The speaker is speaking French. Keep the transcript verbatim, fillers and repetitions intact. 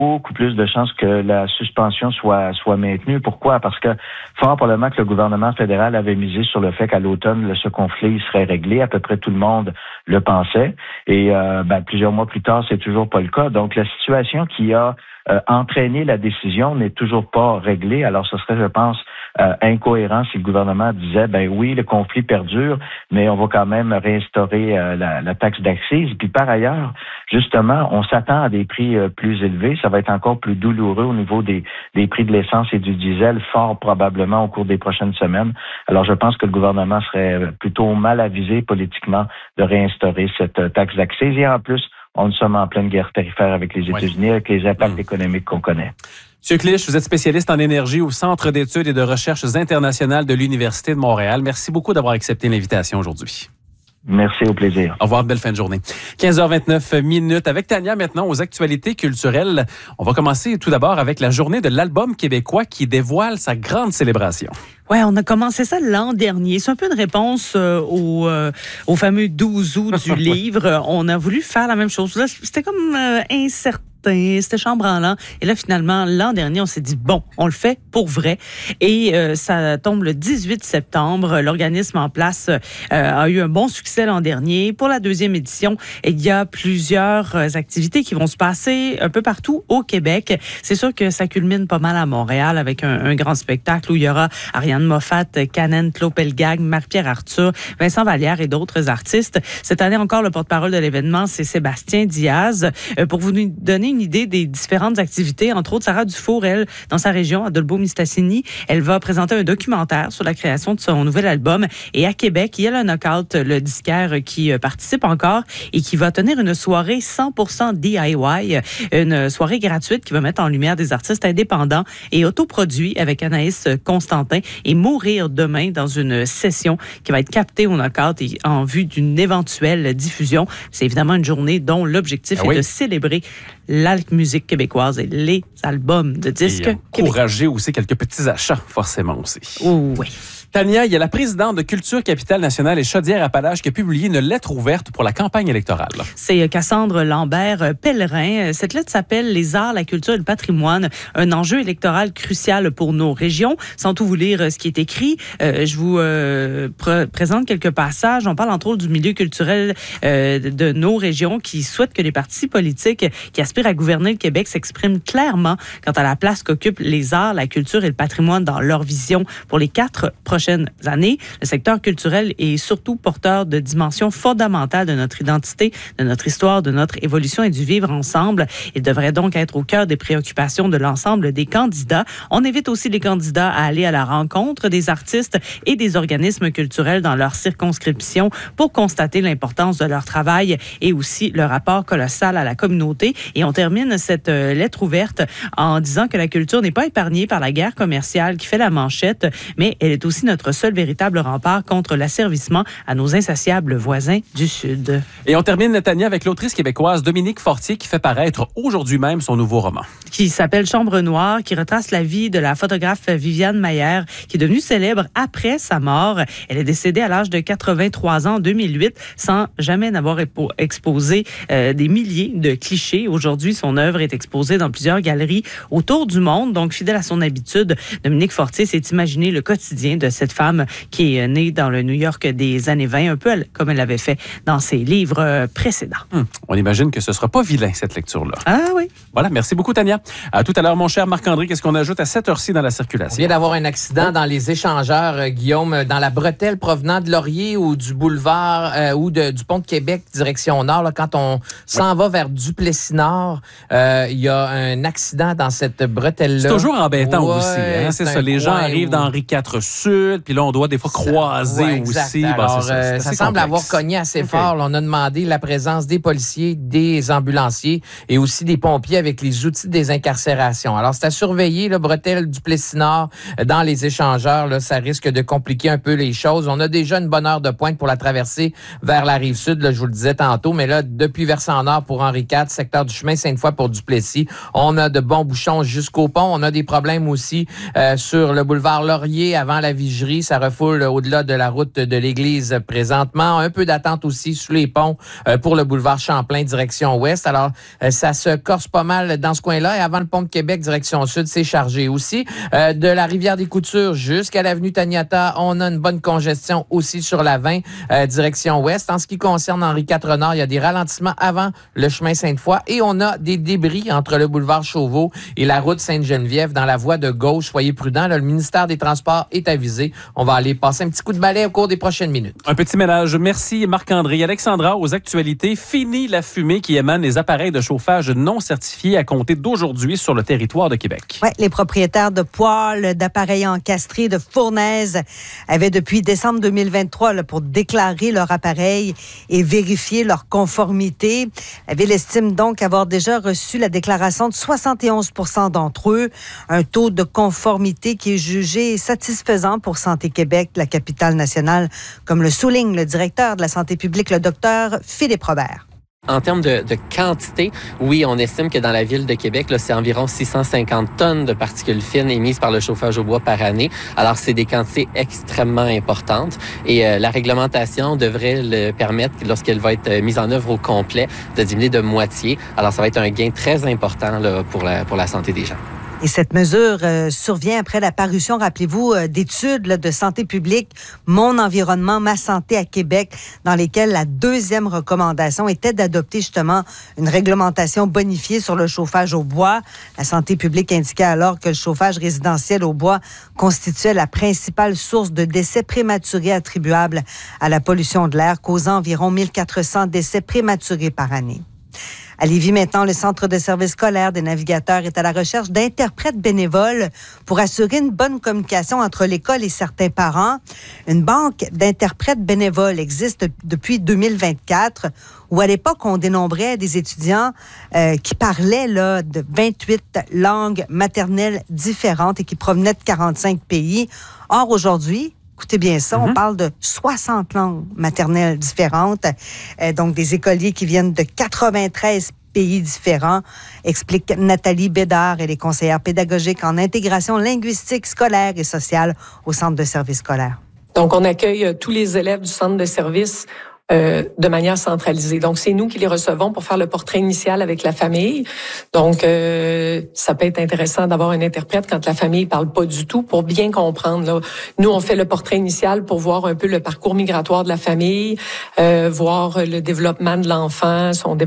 beaucoup plus de chances que la suspension soit soit maintenue. Pourquoi? Parce que fort probablement que le gouvernement fédéral avait misé sur le fait qu'à l'automne, ce conflit serait réglé. À peu près tout le monde le pensait. Et euh, ben, plusieurs mois plus tard, c'est toujours pas le cas. Donc, la situation qui a euh, entraîné la décision n'est toujours pas réglée. Alors, ce serait, je pense, euh, incohérent si le gouvernement disait, ben oui, le conflit perdure, mais on va quand même réinstaurer euh, la, la taxe d'accise. Puis par ailleurs, justement, on s'attend à des prix euh, plus élevés. Ça va être encore plus douloureux au niveau des, des prix de l'essence et du diesel, fort probablement au cours des prochaines semaines. Alors, je pense que le gouvernement serait plutôt mal avisé politiquement de réinstaurer cette euh, taxe d'accise. Et en plus, on nous sommes en pleine guerre tarifaire avec les États-Unis, ouais. avec les impacts mmh. économiques qu'on connaît. Monsieur Clich, vous êtes spécialiste en énergie au Centre d'études et de recherches internationales de l'Université de Montréal. Merci beaucoup d'avoir accepté l'invitation aujourd'hui. Merci, au plaisir. Au revoir, belle fin de journée. quinze heures vingt-neuf minutes avec Tania maintenant aux actualités culturelles. On va commencer tout d'abord avec la journée de l'album québécois qui dévoile sa grande célébration. Oui, on a commencé ça l'an dernier. C'est un peu une réponse euh, au, euh, au fameux douze août du livre. On a voulu faire la même chose. Là, c'était comme euh, incertain. C'était chambranlant. Et là, finalement, l'an dernier, on s'est dit, bon, on le fait pour vrai. Et euh, ça tombe le dix-huit septembre. L'organisme en place euh, a eu un bon succès l'an dernier. Pour la deuxième édition, il y a plusieurs activités qui vont se passer un peu partout au Québec. C'est sûr que ça culmine pas mal à Montréal avec un, un grand spectacle où il y aura Ariane Moffat, Canen Clopelgag, Marie-Pierre Arthur, Vincent Vallière et d'autres artistes. Cette année encore, le porte-parole de l'événement, c'est Sébastien Diaz. Euh, pour vous donner une idée des différentes activités, entre autres, Sarah Dufour, elle, dans sa région, à Dolbeau-Mistassini, elle va présenter un documentaire sur la création de son nouvel album. Et à Québec, il y a le Knockout, le disquaire qui participe encore et qui va tenir une soirée cent pour cent D I Y, une soirée gratuite qui va mettre en lumière des artistes indépendants et autoproduits avec Anaïs Constantin et Mourir demain dans une session qui va être captée au Knockout et en vue d'une éventuelle diffusion. C'est évidemment une journée dont l'objectif ah oui. est de célébrer la musique québécoise et les albums de disques et encourager aussi quelques petits achats, forcément aussi. Oh, oui. Tania, il y a la présidente de Culture Capitale Nationale et Chaudière-Appalaches qui a publié une lettre ouverte pour la campagne électorale. C'est Cassandre Lambert-Pellerin. Cette lettre s'appelle « Les arts, la culture et le patrimoine, un enjeu électoral crucial pour nos régions ». Sans tout vous lire ce qui est écrit, euh, je vous euh, pr- présente quelques passages. On parle entre autres du milieu culturel euh, de nos régions qui souhaite que les partis politiques qui aspirent à gouverner le Québec s'expriment clairement quant à la place qu'occupent les arts, la culture et le patrimoine dans leur vision pour les quatre prochaines années. Le secteur culturel est surtout porteur de dimensions fondamentales de notre identité, de notre histoire, de notre évolution et du vivre ensemble. Il devrait donc être au cœur des préoccupations de l'ensemble des candidats. On invite aussi les candidats à aller à la rencontre des artistes et des organismes culturels dans leur circonscription pour constater l'importance de leur travail et aussi leur apport colossal à la communauté. Et on termine cette lettre ouverte en disant que la culture n'est pas épargnée par la guerre commerciale qui fait la manchette, mais elle est aussi notre seul véritable rempart contre l'asservissement à nos insatiables voisins du Sud. Et on termine, Tania, avec l'autrice québécoise Dominique Fortier qui fait paraître aujourd'hui même son nouveau roman. Qui s'appelle Chambre noire, qui retrace la vie de la photographe Viviane Maillère, qui est devenue célèbre après sa mort. Elle est décédée à l'âge de quatre-vingt-trois ans en deux mille huit, sans jamais n'avoir exposé euh, des milliers de clichés. Aujourd'hui, son œuvre est exposée dans plusieurs galeries autour du monde. Donc, fidèle à son habitude, Dominique Fortier s'est imaginé le quotidien de cette femme qui est née dans le New York des années vingt, un peu comme elle l'avait fait dans ses livres précédents. Hum, on imagine que ce ne sera pas vilain, cette lecture-là. Ah oui. Voilà, merci beaucoup, Tania. À tout à l'heure, mon cher Marc-André, qu'est-ce qu'on ajoute à cette heure-ci dans la circulation? On vient d'avoir un accident oh. dans les échangeurs, euh, Guillaume, dans la bretelle provenant de Laurier ou du boulevard euh, ou de, du pont de Québec, direction nord. Là, quand on s'en oui. va vers Duplessis-Nord, il euh, y a un accident dans cette bretelle-là. C'est toujours embêtant ouais, aussi. Hein? C'est, c'est ça, les gens arrivent où... dans Henri quatre Sud, puis là, on doit des fois croiser ouais, aussi. Alors, bon, c'est ça, c'est euh, ça semble complexe. avoir cogné assez okay. fort. Là, on a demandé la présence des policiers, des ambulanciers et aussi des pompiers avec les outils de désincarcération. Alors, c'est à surveiller, le bretelle Duplessis-Nord, dans les échangeurs. Là, ça risque de compliquer un peu les choses. On a déjà une bonne heure de pointe pour la traversée vers la Rive-Sud, là, je vous le disais tantôt, mais là, depuis Versant-Nord pour Henri quatre, secteur du chemin Sainte-Foy pour Duplessis, on a de bons bouchons jusqu'au pont. On a des problèmes aussi euh, sur le boulevard Laurier avant la Vigerie. Ça refoule au-delà de la route de l'église présentement. Un peu d'attente aussi sous les ponts euh, pour le boulevard Champlain, direction ouest. Alors, euh, ça se corse pas mal dans ce coin-là. Et avant le pont de Québec, direction sud, c'est chargé aussi. Euh, de la rivière des Coutures jusqu'à l'avenue Taniata, on a une bonne congestion aussi sur la vingt, euh, direction ouest. En ce qui concerne Henri quatre Nord, il y a des ralentissements avant le chemin Sainte-Foy et on a des débris entre le boulevard Chauveau et la route Sainte-Geneviève dans la voie de gauche. Soyez prudents, là, le ministère des Transports est avisé. On va aller passer un petit coup de balai au cours des prochaines minutes. Un petit ménage. Merci Marc-André. Alexandra, aux actualités, fini la fumée qui émane des appareils de chauffage non certifiés à compter d'aujourd'hui sur le territoire de Québec. Oui, les propriétaires de poêles, d'appareils encastrés, de fournaises avaient depuis décembre deux mille vingt-trois là, pour déclarer leur appareil et vérifier leur conformité. La Ville estime donc avoir déjà reçu la déclaration de soixante et onze pour cent d'entre eux, un taux de conformité qui est jugé satisfaisant pour Santé Québec, la capitale nationale, comme le souligne le directeur de la santé publique, le docteur Philippe Robert. En termes de, de quantité, oui, on estime que dans la ville de Québec, là, c'est environ six cent cinquante tonnes de particules fines émises par le chauffage au bois par année. Alors, c'est des quantités extrêmement importantes et euh, la réglementation devrait le permettre, lorsqu'elle va être mise en œuvre au complet, de diminuer de moitié. Alors, ça va être un gain très important là, pour la, pour la santé des gens. Et cette mesure euh, survient après la parution, rappelez-vous, euh, d'études là, de santé publique, Mon environnement, ma santé à Québec, dans lesquelles la deuxième recommandation était d'adopter justement une réglementation bonifiée sur le chauffage au bois. La santé publique indiquait alors que le chauffage résidentiel au bois constituait la principale source de décès prématurés attribuables à la pollution de l'air, causant environ mille quatre cents décès prématurés par année. À Lévis, maintenant, le Centre de services scolaires des navigateurs est à la recherche d'interprètes bénévoles pour assurer une bonne communication entre l'école et certains parents. Une banque d'interprètes bénévoles existe depuis deux mille vingt-quatre, où à l'époque, on dénombrait des étudiants euh, qui parlaient là, de vingt-huit langues maternelles différentes et qui provenaient de quarante-cinq pays. Or, aujourd'hui, écoutez bien ça, mm-hmm. on parle de soixante langues maternelles différentes, euh, donc des écoliers qui viennent de quatre-vingt-treize pays différents, explique Nathalie Bédard. Elle est conseillère pédagogique en intégration linguistique, scolaire et sociale au Centre de services scolaires. Donc, on accueille tous les élèves du Centre de services Euh, de manière centralisée. Donc, c'est nous qui les recevons pour faire le portrait initial avec la famille. Donc, euh, ça peut être intéressant d'avoir un interprète quand la famille parle pas du tout pour bien comprendre. Là. Nous, on fait le portrait initial pour voir un peu le parcours migratoire de la famille, euh, voir le développement de l'enfant, son développement